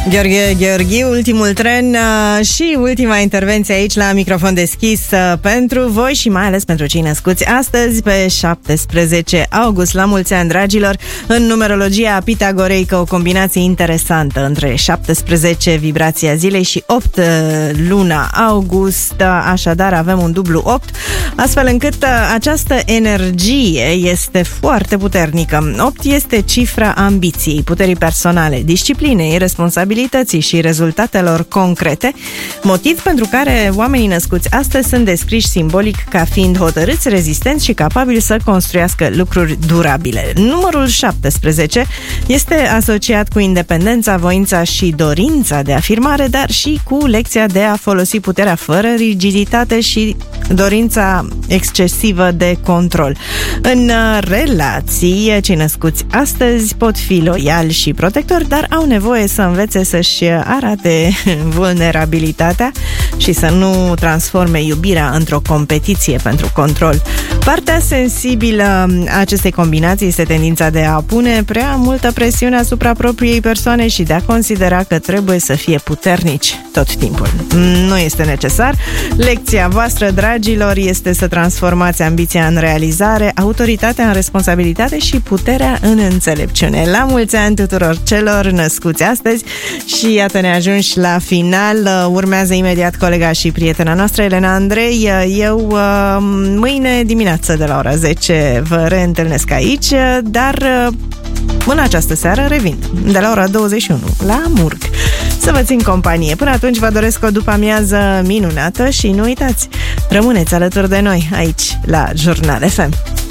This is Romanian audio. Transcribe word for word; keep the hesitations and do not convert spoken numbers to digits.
Gheorghe Gheorghiu, ultimul tren și ultima intervenție aici la microfon deschis pentru voi și mai ales pentru cei născuți astăzi pe șaptesprezece august. La mulți ani, dragilor! În numerologia pitagoreică, o combinație interesantă între șaptesprezece, vibrația zilei, și opt, luna august. Așadar avem un dublu opt, astfel încât această energie este foarte puternică. opt este cifra ambiției, puterii personale, disciplinei, responsabilității și rezultatelor concrete, motiv pentru care oamenii născuți astăzi sunt descriși simbolic ca fiind hotărâți, rezistenți și capabili să construiască lucruri durabile. Numărul șaptesprezece este asociat cu independența, voința și dorința de afirmare, dar și cu lecția de a folosi puterea fără rigiditate și dorința excesivă de control. În relații, cei născuți astăzi pot fi loiali și protectori, dar au nevoie să învețe să-și arate vulnerabilitatea și să nu transforme iubirea într-o competiție pentru control. Partea sensibilă a acestei combinații este tendința de a pune prea multă presiune asupra propriei persoane și de a considera că trebuie să fie puternici tot timpul. Nu este necesar. Lecția voastră, dragilor, este să transformați ambiția în realizare, autoritatea în responsabilitate și puterea în înțelepciune. La mulți ani tuturor celor născuți astăzi! Și iată, ne ajungi la final. Urmează imediat colega și prietena noastră, Elena Andrei. Eu mâine dimineață de la ora zece vă reîntâlnesc aici, dar în această seară revin de la ora douăzeci și unu la Murg să vă țin companie. Până atunci vă doresc o după-amiază minunată și nu uitați, rămâneți alături de noi aici la Jurnal F M.